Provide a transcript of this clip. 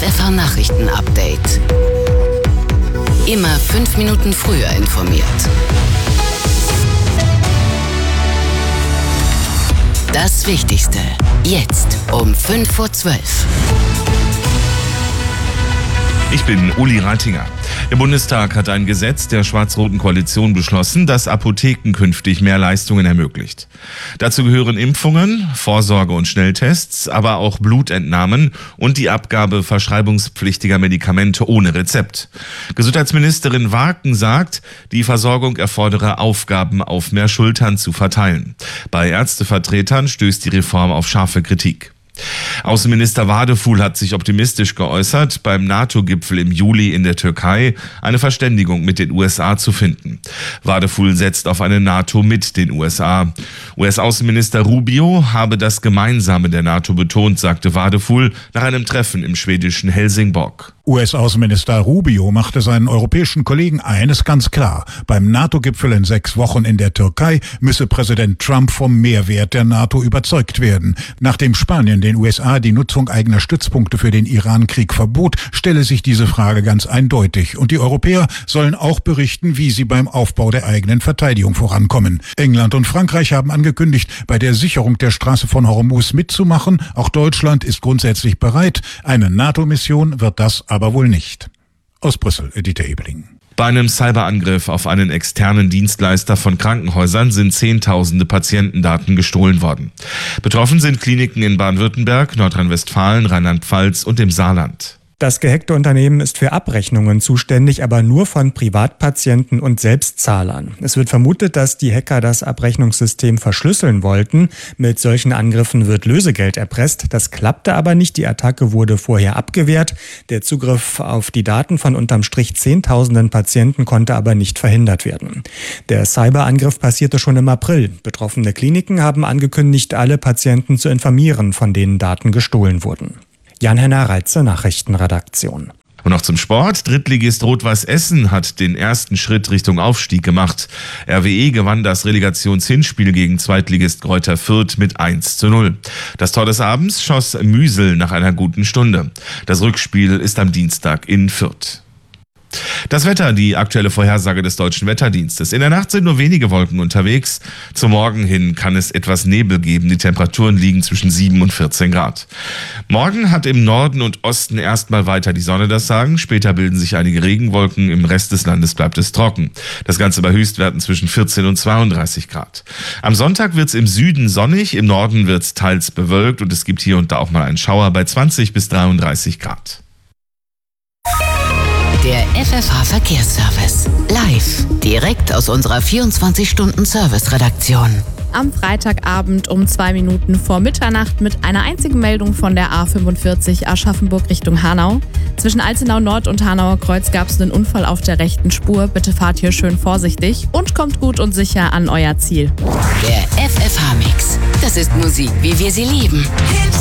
FFH Nachrichten-Update. Immer 5 Minuten früher informiert. Das Wichtigste jetzt um 11:05. Ich bin Uli Reitinger. Der Bundestag hat ein Gesetz der schwarz-roten Koalition beschlossen, das Apotheken künftig mehr Leistungen ermöglicht. Dazu gehören Impfungen, Vorsorge- und Schnelltests, aber auch Blutentnahmen und die Abgabe verschreibungspflichtiger Medikamente ohne Rezept. Gesundheitsministerin Waaken sagt, die Versorgung erfordere Aufgaben auf mehr Schultern zu verteilen. Bei Ärztevertretern stößt die Reform auf scharfe Kritik. Außenminister Wadefuhl hat sich optimistisch geäußert, beim NATO-Gipfel im Juli in der Türkei eine Verständigung mit den USA zu finden. Wadefuhl setzt auf eine NATO mit den USA. US-Außenminister Rubio habe das Gemeinsame der NATO betont, sagte Wadefuhl nach einem Treffen im schwedischen Helsingborg. US-Außenminister Rubio machte seinen europäischen Kollegen eines ganz klar. Beim NATO-Gipfel in 6 Wochen in der Türkei müsse Präsident Trump vom Mehrwert der NATO überzeugt werden. Nachdem Spanien den USA die Nutzung eigener Stützpunkte für den Iran-Krieg verbot, stelle sich diese Frage ganz eindeutig. Und die Europäer sollen auch berichten, wie sie beim Aufbau der eigenen Verteidigung vorankommen. England und Frankreich haben angekündigt, bei der Sicherung der Straße von Hormuz mitzumachen. Auch Deutschland ist grundsätzlich bereit. Eine NATO-Mission wird das aber wohl nicht. Aus Brüssel, Edith Ebeling. Bei einem Cyberangriff auf einen externen Dienstleister von Krankenhäusern sind Zehntausende Patientendaten gestohlen worden. Betroffen sind Kliniken in Baden-Württemberg, Nordrhein-Westfalen, Rheinland-Pfalz und dem Saarland. Das gehackte Unternehmen ist für Abrechnungen zuständig, aber nur von Privatpatienten und Selbstzahlern. Es wird vermutet, dass die Hacker das Abrechnungssystem verschlüsseln wollten. Mit solchen Angriffen wird Lösegeld erpresst. Das klappte aber nicht. Die Attacke wurde vorher abgewehrt. Der Zugriff auf die Daten von unterm Strich Zehntausenden Patienten konnte aber nicht verhindert werden. Der Cyberangriff passierte schon im April. Betroffene Kliniken haben angekündigt, alle Patienten zu informieren, von denen Daten gestohlen wurden. Jan-Henner Reitze, Nachrichtenredaktion. Und noch zum Sport. Drittligist Rot-Weiß Essen hat den ersten Schritt Richtung Aufstieg gemacht. RWE gewann das Relegationshinspiel gegen Zweitligist Greuther Fürth mit 1:0. Das Tor des Abends schoss Müsel nach einer guten Stunde. Das Rückspiel ist am Dienstag in Fürth. Das Wetter, die aktuelle Vorhersage des Deutschen Wetterdienstes. In der Nacht sind nur wenige Wolken unterwegs. Zum Morgen hin kann es etwas Nebel geben. Die Temperaturen liegen zwischen 7 und 14 Grad. Morgen hat im Norden und Osten erstmal weiter die Sonne das Sagen. Später bilden sich einige Regenwolken. Im Rest des Landes bleibt es trocken. Das Ganze bei Höchstwerten zwischen 14 und 32 Grad. Am Sonntag wird es im Süden sonnig. Im Norden wird es teils bewölkt und es gibt hier und da auch mal einen Schauer bei 20 bis 33 Grad. Der FFH Verkehrsservice. Live. Direkt aus unserer 24-Stunden-Service-Redaktion. Am Freitagabend um 2 Minuten vor Mitternacht mit einer einzigen Meldung von der A45 Aschaffenburg Richtung Hanau. Zwischen Alzenau Nord und Hanauer Kreuz gab es einen Unfall auf der rechten Spur. Bitte fahrt hier schön vorsichtig und kommt gut und sicher an euer Ziel. Der FFH-Mix. Das ist Musik, wie wir sie lieben. Hits